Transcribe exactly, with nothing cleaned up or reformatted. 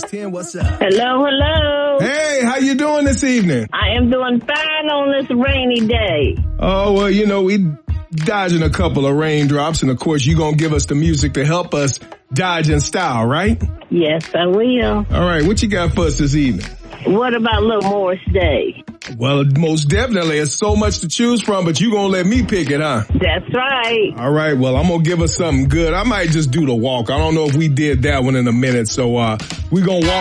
ten, what's up? Hello, hello. Hey, how you doing this evening? I am doing fine on this rainy day. Oh, well, you know, we dodging a couple of raindrops, and of course you're going to give us the music to help us dodge in style, right? Yes, I will. All right, what you got for us this evening? What about Little Morris Day? Well, most definitely. There's so much to choose from, but you going to let me pick it, huh? That's right. All right, well, I'm going to give us something good. I might just do the walk. I don't know if we did that one in a minute, so uh, we're going to walk.